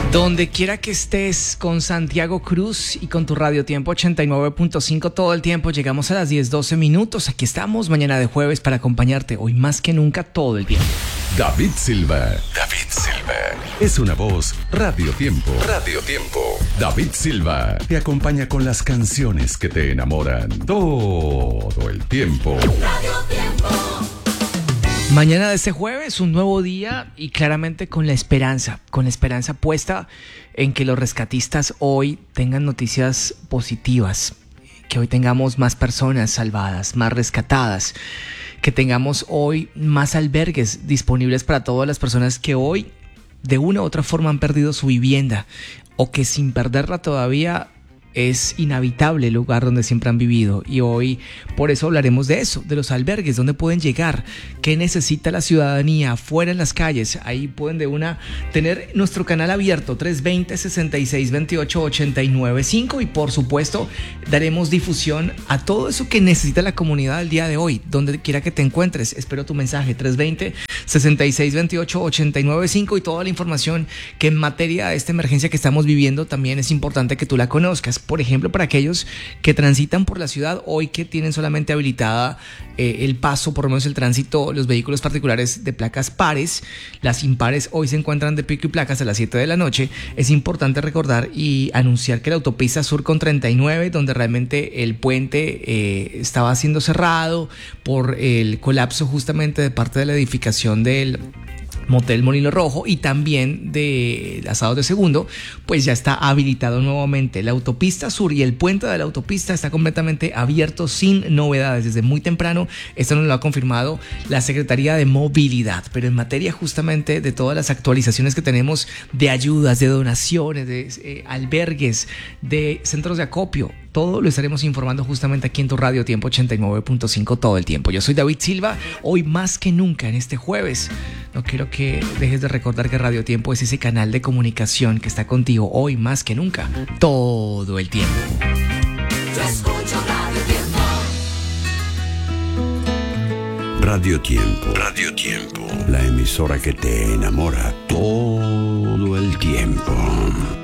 Donde quiera que estés, con Santiago Cruz y con tu Radio Tiempo 89.5 todo el tiempo. Llegamos a las 10:12 minutos. Aquí estamos mañana de jueves para acompañarte hoy más que nunca todo el tiempo. David Silva. Es una voz Radio Tiempo. David Silva te acompaña con las canciones que te enamoran todo el tiempo. Radio Tiempo. Mañana de este jueves, un nuevo día y claramente con la esperanza puesta en que los rescatistas hoy tengan noticias positivas, que hoy tengamos más personas salvadas, más rescatadas, que tengamos hoy más albergues disponibles para todas las personas que hoy de una u otra forma han perdido su vivienda o que sin perderla todavía es inhabitable el lugar donde siempre han vivido. Y hoy por eso hablaremos de eso, de los albergues, dónde pueden llegar, qué necesita la ciudadanía afuera en las calles. Ahí pueden de una tener nuestro canal abierto 320-6628-895 y por supuesto daremos difusión a todo eso que necesita la comunidad el día de hoy, donde quiera que te encuentres. Espero tu mensaje 320-6628-895 y toda la información que en materia de esta emergencia que estamos viviendo también es importante que tú la conozcas. Por ejemplo, para aquellos que transitan por la ciudad hoy, que tienen solamente habilitada el paso, por lo menos el tránsito, los vehículos particulares de placas pares, las impares hoy se encuentran de pico y placas a las 7 de la noche. Es importante recordar y anunciar que la autopista Sur con 39, donde realmente el puente estaba siendo cerrado por el colapso justamente de parte de la edificación del Motel Molino Rojo y también de Asados de Segundo, pues ya está habilitado nuevamente. La autopista sur y el puente de la autopista está completamente abierto sin novedades desde muy temprano. Esto nos lo ha confirmado la Secretaría de Movilidad, pero en materia justamente de todas las actualizaciones que tenemos de ayudas, de donaciones, de albergues, de centros de acopio, todo lo estaremos informando justamente aquí en tu Radio Tiempo 89.5 todo el tiempo. Yo soy David Silva, hoy más que nunca en este jueves. No quiero que dejes de recordar que Radio Tiempo es ese canal de comunicación que está contigo hoy más que nunca, todo el tiempo. Yo escucho Radio Tiempo. Radio Tiempo. La emisora que te enamora todo el tiempo.